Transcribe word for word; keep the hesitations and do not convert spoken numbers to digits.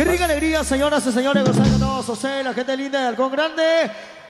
Qué rica alegría, señoras y señores, gozando todos ustedes, la gente linda de Halcón Grande.